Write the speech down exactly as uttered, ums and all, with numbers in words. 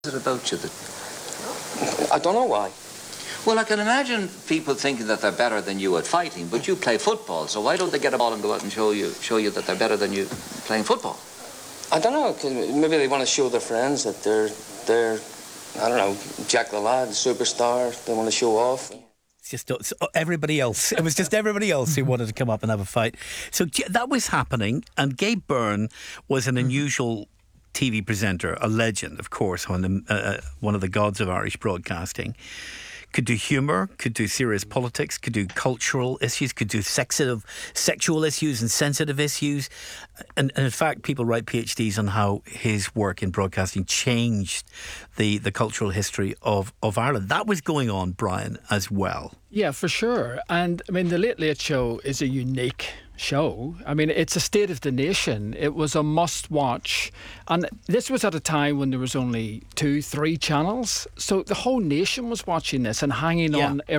it about you that... I don't know why. Well, I can imagine people thinking that they're better than you at fighting, but you play football, so why don't they get a ball and go out and show you show you that they're better than you playing football? I don't know, 'cause maybe they want to show their friends that they're, they're, I don't know, Jack the Lad, superstar. They want to show off. It's just it's everybody else. It was just everybody else who wanted to come up and have a fight. So that was happening, and Gabe Byrne was an unusual T V presenter, a legend, of course, one of the, uh, one of the gods of Irish broadcasting. Could do humour, could do serious politics, could do cultural issues, could do sensitive sexual issues and sensitive issues. And, and in fact, people write PhDs on how his work in broadcasting changed the, the cultural history of, of Ireland. That was going on, Brian, as well. Yeah, for sure. And I mean, the Late Late Show is a unique show. I mean, it's a state of the nation. It was a must watch. And this was at a time when there was only two, three channels. So the whole nation was watching this and hanging Yeah. on every